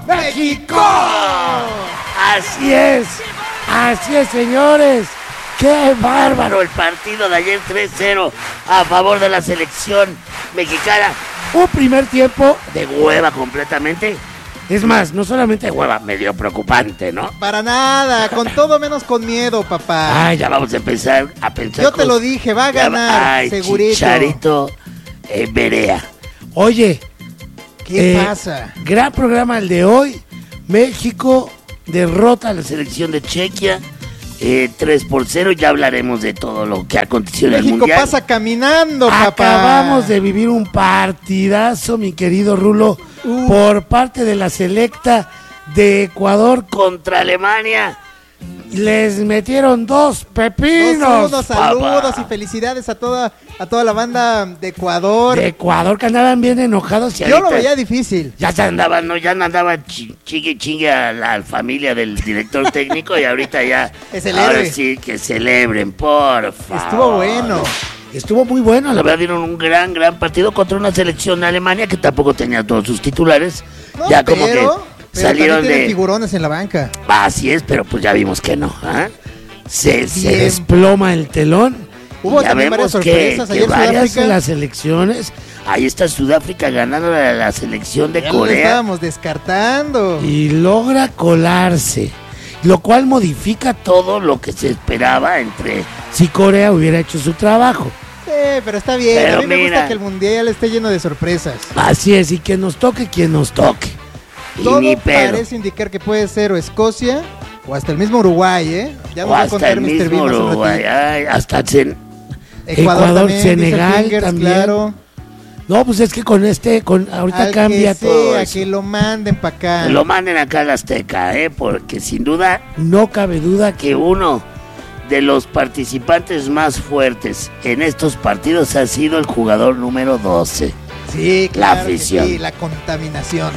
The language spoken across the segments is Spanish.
¡México! Así es, señores. ¡Qué bárbaro el partido de ayer! 3-0 a favor de la selección mexicana. Un primer tiempo de hueva completamente. Es más, no solamente de hueva, medio preocupante, ¿no? Para nada, con todo menos con miedo, papá. Ay, ya vamos a empezar a pensar. Yo te lo dije, va a ganar, ay, segurito. Chicharito Berea. Oye, ¿qué pasa? Gran programa el de hoy. México derrota a la selección de Chequia 3-0. Ya hablaremos de todo lo que aconteció en el Mundial. México pasa caminando, papá. Acabamos de vivir un partidazo, mi querido Rulo, por parte de la selecta de Ecuador contra Alemania. Les metieron 2 pepinos. Saludos y felicidades a toda la banda de Ecuador. De Ecuador, que andaban bien enojados. Y yo lo veía difícil. Ya no andaban chingue a la familia del director técnico y ahorita ya. Ahora sí, que celebren, por favor. Estuvo bueno. Estuvo muy bueno, la verdad dieron un gran partido contra una selección de Alemania que tampoco tenía todos sus titulares. No, ya como que salieron de figurones en la banca. Así es, pero pues ya vimos que no. Se desploma el telón. Hubo también varias sorpresas. Que varias de las selecciones. Ahí está Sudáfrica ganando a la selección de Corea. Lo estábamos descartando. Y logra colarse, lo cual modifica todo lo que se esperaba entre si Corea hubiera hecho su trabajo. Sí, pero está bien. Pero a mí me gusta que el Mundial esté lleno de sorpresas. Así es, y que nos toque quien nos toque. Todo parece indicar que puede ser o Escocia o hasta el mismo Uruguay, Ya nos va a contar Mr. B más un ratito. Hasta Ecuador también, Senegal también. Claro. No, pues es que ahorita al cambia que todo. Sea, que lo manden para acá. Que lo manden acá al Azteca, porque sin duda, no cabe duda que uno de los participantes más fuertes en estos partidos ha sido el jugador número 12. Sí, claro, la afición. Sí, la contaminación.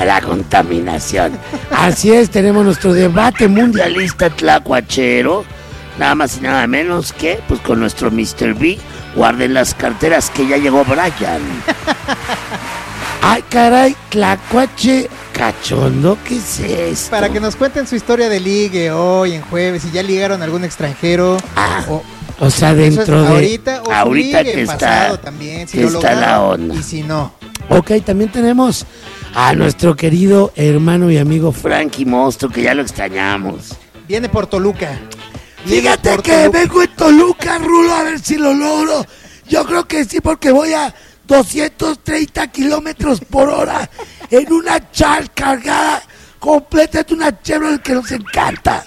Así es, tenemos nuestro debate mundialista tlacuachero. Nada más y nada menos que, pues con nuestro Mr. B. Guarden las carteras que ya llegó Brian. Ay, caray, tlacuache cachondo, ¿qué es esto? Para que nos cuenten su historia de ligue hoy en jueves, si ya ligaron a algún extranjero. O sea, dentro de... Ahorita que está, también, si que está la onda. Y si no. Ok, también tenemos a nuestro querido hermano y amigo Frankie Monstruo, que ya lo extrañamos. Viene por Toluca. Fíjate que vengo en Toluca, Rulo, a ver si lo logro. Yo creo que sí, porque voy a 230 kilómetros por hora en una char cargada completa de una Chevrolet que nos encanta.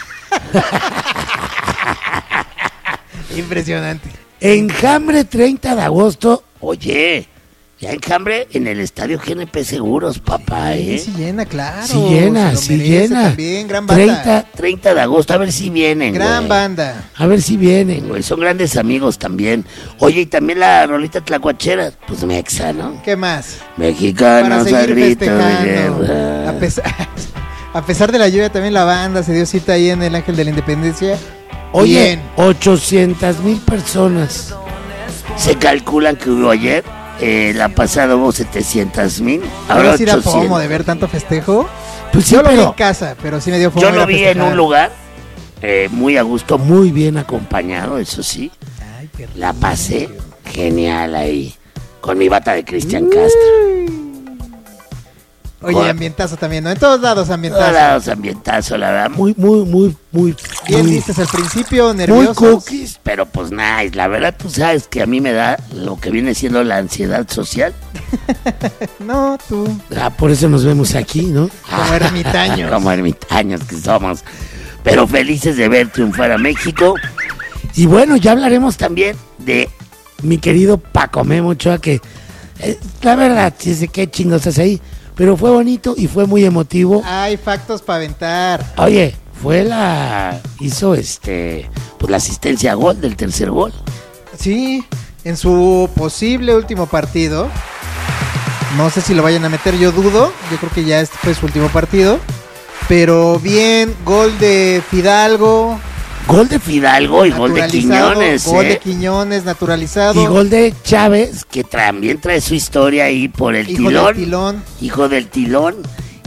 Impresionante. Enjambre 30 de agosto. Oye, ya Enjambre en el estadio GNP Seguros, papá, Sí llena, claro. Sí llena. También, gran banda. 30 de agosto, a ver si vienen, Gran banda. A ver si vienen, güey. Son grandes amigos también. Oye, y también la rolita tlacuachera, pues mexa, ¿no? ¿Qué más? Mexicanos al grito de guerra. A pesar de la lluvia, también la banda se dio cita ahí en el Ángel de la Independencia. Oye, 800,000 personas. Se calculan que hubo ayer. La pasada hubo 700,000. Ahora sí da fomo de ver tanto festejo. Pues sí, yo lo vi en casa, pero sí me dio fomo. Yo lo vi en un lugar muy a gusto, muy bien acompañado, eso sí. Ay, la pasé genial ahí, con mi bata de Cristian Castro. Oye, ambientazo también, ¿no? En todos lados ambientazo. En todos lados ambientazo, la verdad. Muy. Bien, dices al principio, nerviosos. Muy cookies, pero pues nice. La verdad, tú sabes que a mí me da lo que viene siendo la ansiedad social. No, tú. Por eso nos vemos aquí, ¿no? Como ermitaños. Como ermitaños que somos. Pero felices de ver triunfar a México. Y bueno, ya hablaremos también de mi querido Paco Memo Ochoa, que la verdad, sí sé qué chingos hace ahí. Pero fue bonito y fue muy emotivo. Hay factos para aventar. Oye, hizo pues la asistencia a gol del tercer gol. Sí, en su posible último partido. No sé si lo vayan a meter, yo dudo. Yo creo que ya este fue su último partido. Pero bien, gol de Fidalgo. Gol de Fidalgo y gol de Quiñones. Gol de Quiñones, naturalizado. Y gol de Chávez, que también trae su historia ahí por el tilón. Del tilón. Hijo del tilón,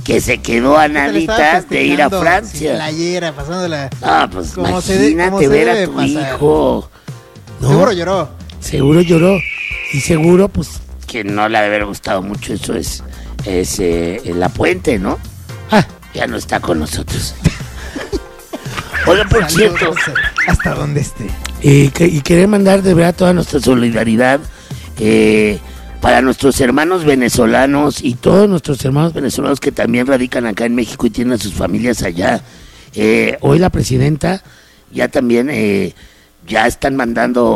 que se quedó a naditas de ir a Francia. Playera, pasándola. Ah, pues como imagínate ver a tu pasar. Hijo. ¿No? Seguro lloró. Seguro lloró. Y seguro, pues, que no le ha de haber gustado mucho eso es La Puente, ¿no? Ya no está con nosotros. Oiga, por cierto, hasta donde esté. Y querer mandar de verdad toda nuestra solidaridad para nuestros hermanos venezolanos y todos nuestros hermanos venezolanos que también radican acá en México y tienen a sus familias allá. Hoy la presidenta ya también ya están mandando